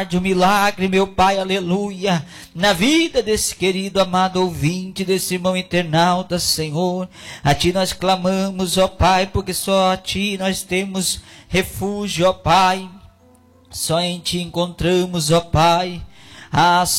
de um milagre, meu Pai, aleluia, na vida desse querido, amado ouvinte, desse irmão internauta, Senhor. A Ti nós clamamos, ó Pai, porque só a Ti nós temos refúgio, ó Pai. Só em Ti encontramos, ó Pai, a